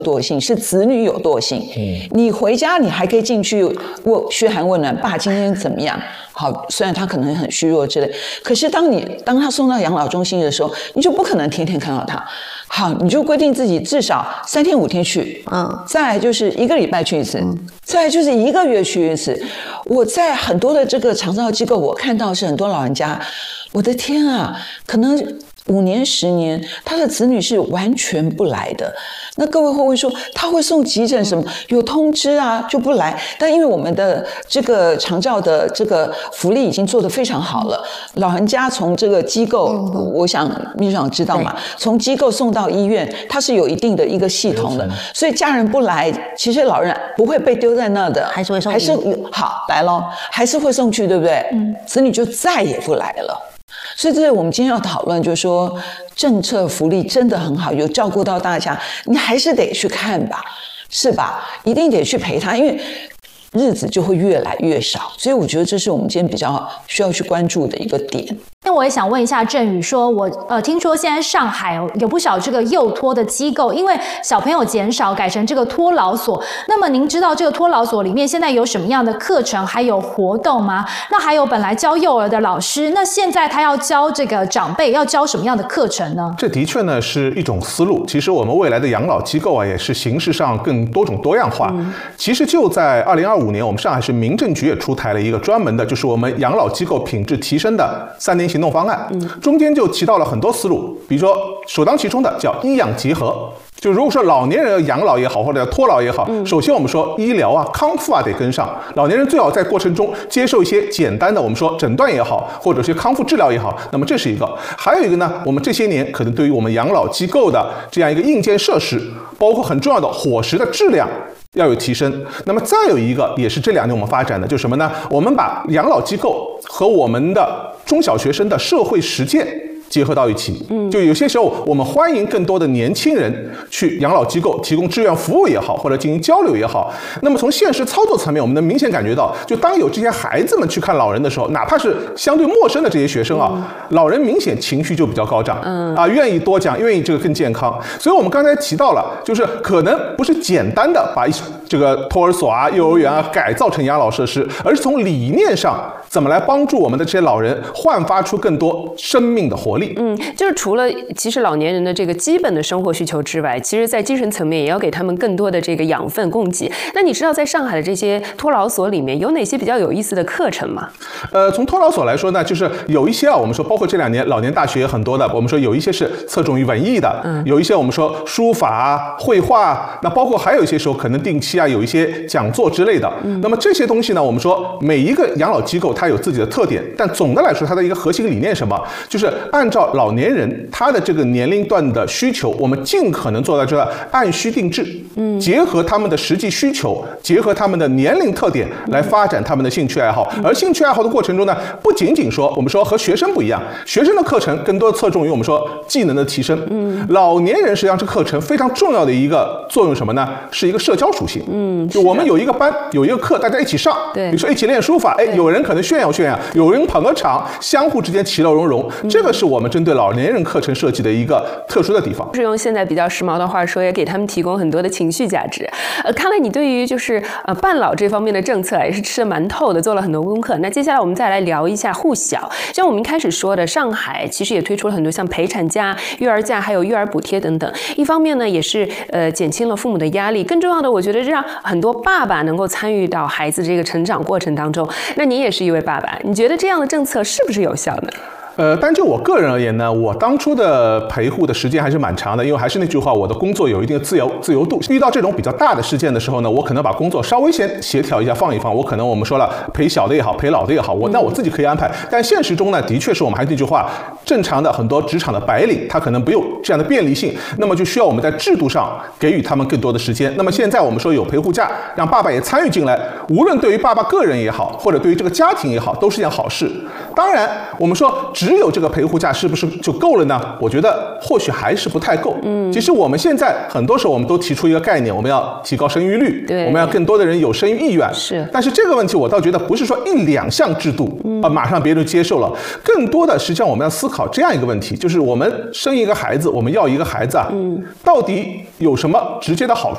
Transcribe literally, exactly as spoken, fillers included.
惰性，是子女有惰性。嗯，你回家你还可以进去问嘘寒问暖，爸今天怎么样？好，虽然他可能很虚弱之类，可是当你当他送到养老中心的时候，你就不可能天天看到他。好，你就规定自己至少三天五天去，嗯，再来就是一个礼拜去一次，嗯、再来就是一个月去一次。我在很多的这个长照机构，我看到是很多老人家，我的天啊，可能五年十年，他的子女是完全不来的。那各位会不会说他会送急诊什么？有通知啊就不来。但因为我们的这个长照的这个福利已经做得非常好了，老人家从这个机构，嗯、我想秘书长知道嘛，从机构送到医院，它是有一定的一个系统的，所以家人不来，其实老人不会被丢在那的， 还是会送， 还是好来咯，还是会送去，对不对？嗯，子女就再也不来了。所以这是我们今天要讨论，就是说政策福利真的很好，有照顾到大家，你还是得去看吧，是吧？一定得去陪他，因为日子就会越来越少。所以我觉得这是我们今天比较需要去关注的一个点。 那我也想问一下振宇，说我呃听说现在上海有不少这个幼托的机构，因为小朋友减少，改成这个托老所。那么您知道这个托老所里面现在有什么样的课程还有活动吗？那还有本来教幼儿的老师，那现在他要教这个长辈，要教什么样的课程呢？ 这的确呢是一种思路。其实我们未来的养老机构啊，也是形式上更多种多样化。嗯、其实就在二零二五年，我们上海市民政局也出台了一个专门的，就是我们养老机构品质提升的三年行动方案，嗯、中间就提到了很多思路，比如说首当其冲的叫医养结合。就如果说老年人养老也好，或者托老也好，嗯、首先我们说医疗啊、康复啊得跟上。老年人最好在过程中接受一些简单的，我们说诊断也好，或者是康复治疗也好。那么这是一个。还有一个呢，我们这些年可能对于我们养老机构的这样一个硬件设施，包括很重要的伙食的质量要有提升。那么再有一个也是这两年我们发展的，就是什么呢？我们把养老机构和我们的中小学生的社会实践结合到一起，嗯，就有些时候我们欢迎更多的年轻人去养老机构提供志愿服务也好，或者进行交流也好。那么从现实操作层面，我们能明显感觉到，就当有这些孩子们去看老人的时候，哪怕是相对陌生的这些学生啊，嗯、老人明显情绪就比较高涨，嗯啊，愿意多讲，愿意这个更健康。所以我们刚才提到了，就是可能不是简单的把这个托儿所啊、幼儿园啊改造成养老设施，而是从理念上怎么来帮助我们的这些老人焕发出更多生命的活力。 嗯，就是除了其实老年人的这个基本的生活需求之外，其实在精神层面也要给他们更多的这个养分供给。那你知道在上海的这些托老所里面有哪些比较有意思的课程吗？ 呃，从托老所来说呢，就是有一些啊，我们说包括这两年老年大学很多的，我们说有一些是侧重于文艺的，嗯，有一些我们说书法啊、绘画啊，那包括还有一些时候可能定期啊有一些讲座之类的。嗯，那么这些东西呢，我们说每一个养老机构它有自己的特点，但总的来说它的一个核心理念是什么？就是按照老年人他的这个年龄段的需求，我们尽可能做到这个按需定制，嗯，结合他们的实际需求，结合他们的年龄特点来发展他们的兴趣爱好。嗯、而兴趣爱好的过程中呢，不仅仅说我们说和学生不一样，学生的课程更多侧重于我们说技能的提升。嗯，老年人实际上这课程非常重要的一个作用什么呢？是一个社交属性。嗯，就我们有一个班有一个课，大家一起上，对，比如说一起练书法，哎，有人可能炫耀炫耀，有人捧个场，相互之间其乐融融。嗯、这个是我们针对老年人课程设计的一个特殊的地方， 是用现在比较时髦的话说，也给他们提供很多的情绪价值。呃，看来你对于就是呃伴老这方面的政策也是吃得蛮透的，做了很多功课。那接下来我们再来聊一下护小，像我们一开始说的，上海其实也推出了很多像陪产假、育儿假，还有育儿补贴等等。一方面呢，也是呃减轻了父母的压力，更重要的，我觉得让很多爸爸能够参与到孩子这个成长过程当中。那你也是一位爸爸，你觉得这样的政策是不是有效呢？ 呃，单就我个人而言呢，我当初的陪护的时间还是蛮长的，因为还是那句话，我的工作有一定的自由自由度。遇到这种比较大的事件的时候呢，我可能把工作稍微先协调一下，放一放。我可能我们说了，陪小的也好，陪老的也好，我那我自己可以安排。但现实中呢，的确是我们还是那句话，正常的很多职场的白领，他可能没有这样的便利性，那么就需要我们在制度上给予他们更多的时间。那么现在我们说有陪护假，让爸爸也参与进来，无论对于爸爸个人也好，或者对于这个家庭也好，都是件好事。当然，我们说只有这个陪护假是不是就够了呢？我觉得或许还是不太够。嗯，其实我们现在很多时候我们都提出一个概念，我们要提高生育率，对，我们要更多的人有生育意愿。是，但是这个问题我倒觉得不是说一两项制度啊、嗯、马上别人就接受了，更多的实际上我们要思考这样一个问题，就是我们生一个孩子，我们要一个孩子啊，嗯，到底有什么直接的好